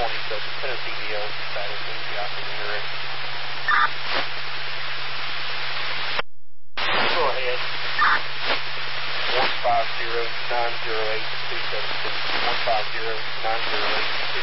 Tennessee DL, status Lindsay operator. Go ahead. 150-908-272. 150-908-272.